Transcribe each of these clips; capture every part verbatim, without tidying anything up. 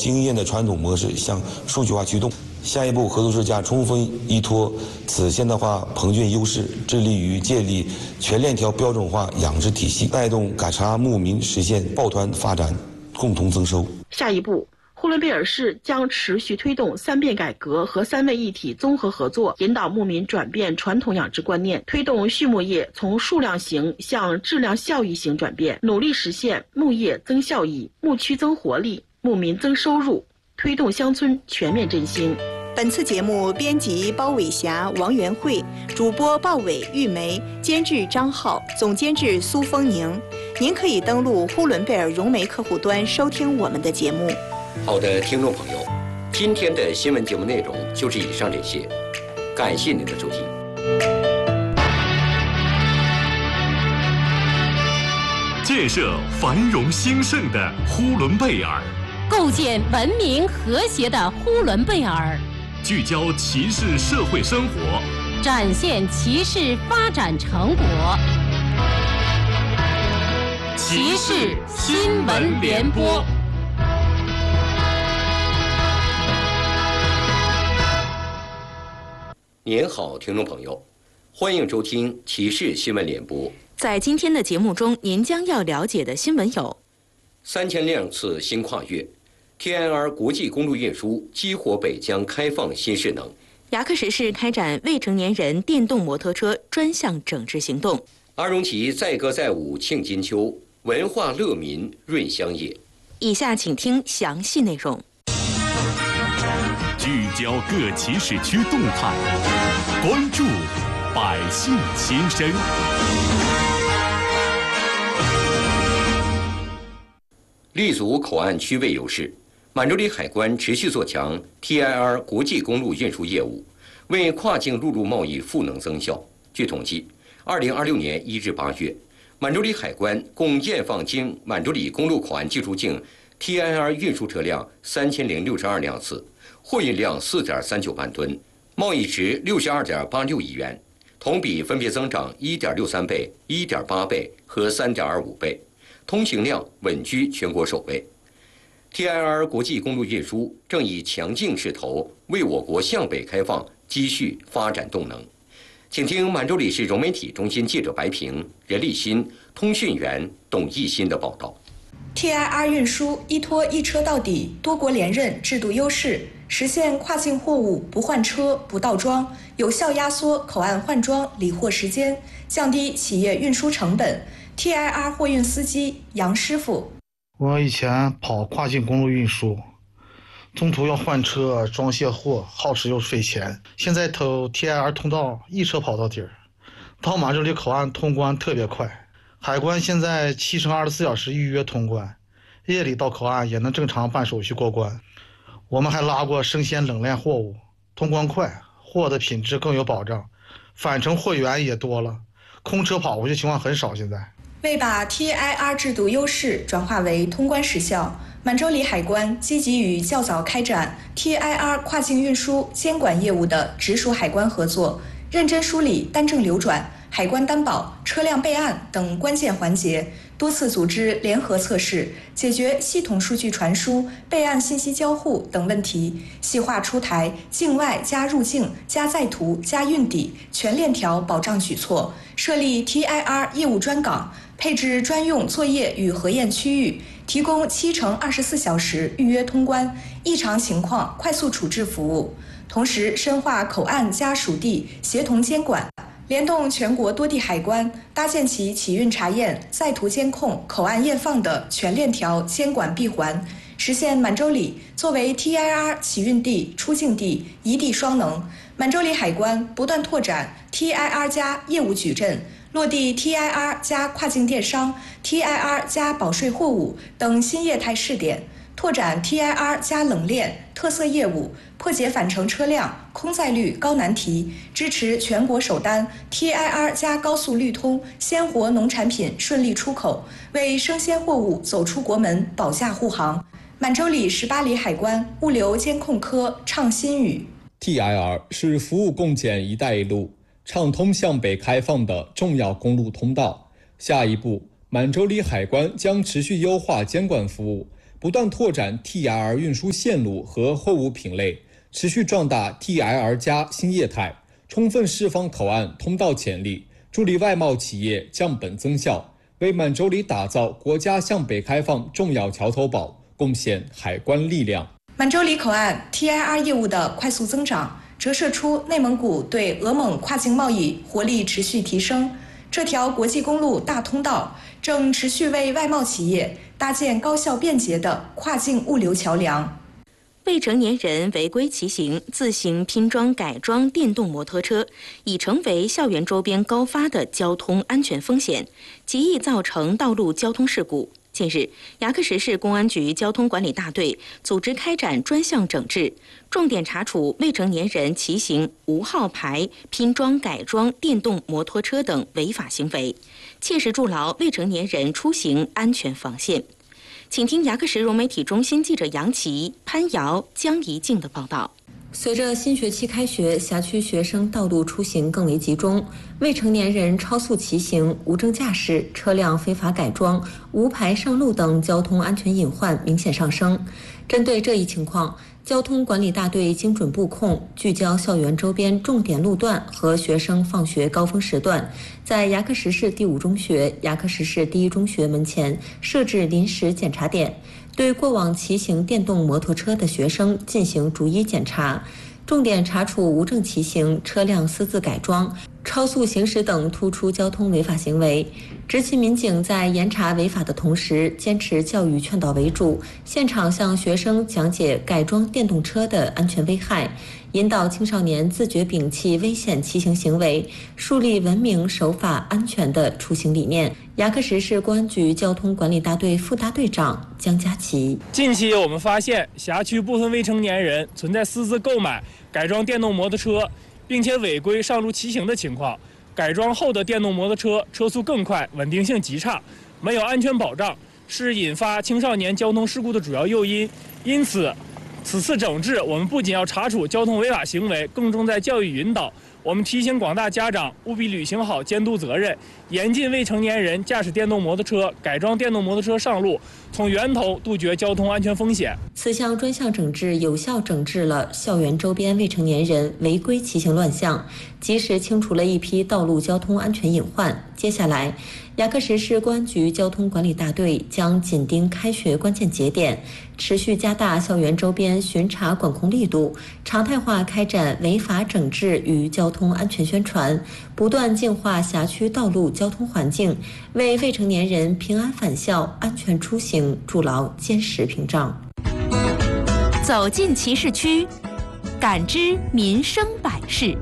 经验的传统模式向数据化驱动。下一步，合作社将充分依托此现代化棚卷优势，致力于建立全链条标准化养殖体系，带动改察牧民实现抱团发展，共同增收。 下一步，呼伦贝尔市将持续推动三变改革和三位一体综合合作，引导牧民转变传统养殖观念，推动畜牧业从数量型向质量效益型转变，努力实现牧业增效益、牧区增活力、牧民增收入，推动乡村全面振兴。 本次节目编辑包伟霞、王元慧，主播鲍伟、玉梅，监制张浩，总监制苏丰宁。您可以登录呼伦贝尔融媒客户端收听我们的节目。 好的，听众朋友，今天的新闻节目内容就是以上这些，感谢您的收听。 建设繁荣兴盛的呼伦贝尔， 构建文明和谐的呼伦贝尔， 聚焦骑士社会生活， 展现骑士发展成果。骑士新闻联播。 您好，听众朋友，欢迎收听骑士新闻联播。 在今天的节目中，您将要了解的新闻有： 三千辆次新跨越 ，T I R 国际公路运输激活北疆开放新势能； 牙克石市开展未成年人电动摩托车专项整治行动； 阿荣旗载歌载舞庆金秋，文化乐民润乡野。 以下请听详细内容。 聚焦各骑士区动态，关注百姓心声。 立足口岸区位优势，满洲里海关持续做强 T I R 国际公路运输业务，为跨境陆路贸易赋能增效。据统计，二零二六年一至八月，满洲里海关共验放经满洲里公路口岸进出境 T I R 运输车辆三千零六十二辆次，货运量四点三九万吨，贸易值六十二点八六亿元，同比分别增长一点六三倍、一点八倍和三点二五倍，通行量稳居全国首位。T I R 国际公路运输正以强劲势头为我国向北开放积蓄发展动能。请听满洲里市融媒体中心记者白平、任立新、通讯员董义新的报道。 T I R 运输依托一车到底、多国联任制度优势，实现跨境货物不换车、不倒装，有效压缩口岸换装理货时间，降低企业运输成本。T I R 货运司机杨师傅， 我以前跑跨境公路运输，中途要换车、装卸货，耗时又费钱。现在投 T I R 通道，一车跑到底儿，到满洲里口岸通关特别快。海关现在七乘二十四小时预约通关，夜里到口岸也能正常办手续过关。我们还拉过生鲜冷链货物，通关快，货的品质更有保障，返程货源也多了，空车跑回去情况很少。现在为把 T I R 制度优势转化为通关时效，满洲里海关积极与较早开展 T I R 跨境运输监管业务的直属海关合作，认真梳理单证流转、海关担保、车辆备案等关键环节，多次组织联合测试，解决系统数据传输、备案信息交互等问题，细化出台境外加入境加在途加运抵全链条保障举措，设立 T I R 业务专岗，配置专用作业与核验区域，提供七乘二十四小时预约通关、异常情况快速处置服务，同时深化口岸加属地协同监管，联动全国多地海关，搭建起起运查验、在途监控、口岸验放的全链条监管闭环，实现满洲里作为 T I R 起运地、出境地一地双能。满洲里海关不断拓展 T I R 加业务矩阵，落地 T I R 加跨境电商、T I R 加保税货物等新业态试点，拓展 T I R 加冷链特色业务，破解返程车辆空载率高难题，支持全国首单 T I R 加高速绿通鲜活农产品顺利出口，为生鲜货物走出国门保驾护航。满洲里十八里海关物流监控科畅新宇 T I R 是服务共建“一带一路”畅通向北开放的重要公路通道。下一步，满洲里海关将持续优化监管服务， 不断拓展 T I R 运输线路和货物品类，持续壮大 T I R 加新业态，充分释放口岸通道潜力，助力外贸企业降本增效，为满洲里打造国家向北开放重要桥头堡贡献海关力量。 满洲里口岸 T I R 业务的快速增长，折射出内蒙古对俄蒙跨境贸易活力持续提升。这条国际公路大通道正持续为外贸企业搭建高效便捷的跨境物流桥梁。 未成年人违规骑行、自行拼装改装电动摩托车，已成为校园周边高发的交通安全风险，极易造成道路交通事故。近日，牙克石市公安局交通管理大队组织开展专项整治，重点查处未成年人骑行无号牌、拼装改装电动摩托车等违法行为，切实筑牢未成年人出行安全防线。请听牙克石融媒体中心记者杨琪、潘瑶、江怡静的报道。 随着新学期开学，辖区学生道路出行更为集中，未成年人超速骑行、无证驾驶、车辆非法改装、无牌上路等交通安全隐患明显上升。针对这一情况，交通管理大队精准布控，聚焦校园周边重点路段和学生放学高峰时段，在牙克石市第五中学、牙克石市第一中学门前设置临时检查点，对过往骑行电动摩托车的学生进行逐一检查，重点查处无证骑行、车辆私自改装、超速行驶等突出交通违法行为。执勤民警在严查违法的同时，坚持教育劝导为主，现场向学生讲解改装电动车的安全危害，引导青少年自觉摒弃危险骑行行为，树立文明、守法、安全的出行理念。牙克石市公安局交通管理大队副大队长江佳琪： 近期我们发现，辖区部分未成年人存在私自购买、改装电动摩托车，并且违规上路骑行的情况。改装后的电动摩托车车速更快，稳定性极差，没有安全保障，是引发青少年交通事故的主要诱因。因此，此次整治，我们不仅要查处交通违法行为，更重在教育引导。我们提醒广大家长务必履行好监督责任，严禁未成年人驾驶电动摩托车、改装电动摩托车上路，从源头杜绝交通安全风险。 此项专项整治有效整治了校园周边未成年人违规骑行乱象，及时清除了一批道路交通安全隐患。接下来，牙克石市公安局交通管理大队将紧盯开学关键节点，持续加大校园周边巡查管控力度，常态化开展违法整治与交通安全宣传，不断净化辖区道路交通环境，为未成年人平安返校、安全出行筑牢坚实屏障。 走进骑士区，感知民生百事。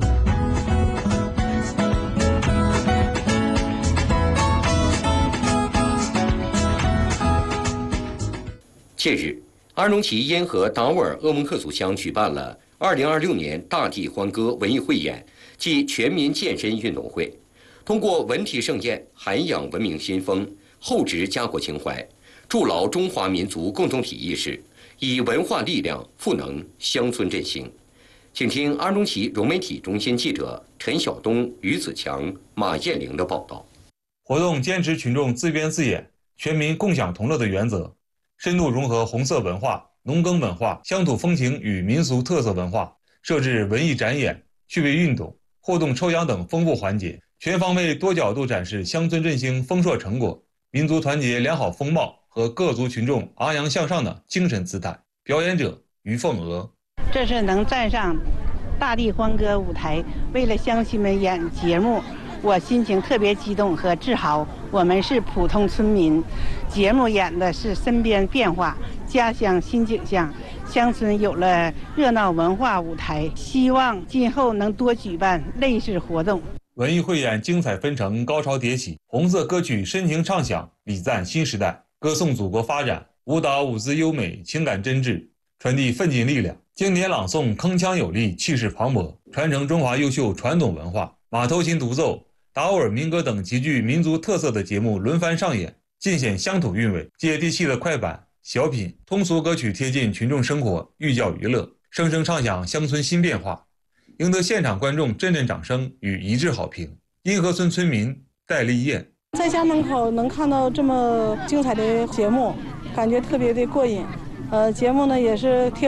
近日，阿隆旗烟河达斡尔鄂蒙克族乡举办了二零二六年大地欢歌文艺汇演暨全民健身运动会，通过文体盛宴涵养文明新风，厚植家国情怀，筑牢中华民族共同体意识，以文化力量赋能乡村振兴。请听阿隆旗融媒体中心记者陈晓东、于子强、马艳玲的报道。 活动坚持群众自编自演、全民共享同乐的原则，深度融合红色文化、农耕文化、乡土风情与民俗特色文化，设置文艺展演、趣味运动、互动抽奖等丰富环节，全方位多角度展示乡村振兴丰硕成果、民族团结良好风貌和各族群众昂扬向上的精神姿态。表演者于凤娥： 这是能站上大地欢歌舞台，为了乡亲们演节目，我心情特别激动和自豪。我们是普通村民，节目演的是身边变化、家乡新景象，乡村有了热闹文化舞台，希望今后能多举办类似活动。 文艺汇演精彩纷呈，高潮迭起，红色歌曲深情唱响，礼赞新时代，歌颂祖国发展，舞蹈舞姿优美，情感真挚，传递奋进力量。经典朗诵铿锵有力，气势磅礴，传承中华优秀传统文化。马头琴独奏、达斡尔民歌等极具民族特色的节目轮番上演，尽显乡土韵味。接地气的快板、小品、通俗歌曲贴近群众生活，寓教于乐，声声唱响乡村新变化，赢得现场观众阵阵掌声与一致好评。阴河村村民戴丽燕： 在家门口能看到这么精彩的节目，感觉特别的过瘾。呃，节目呢也是贴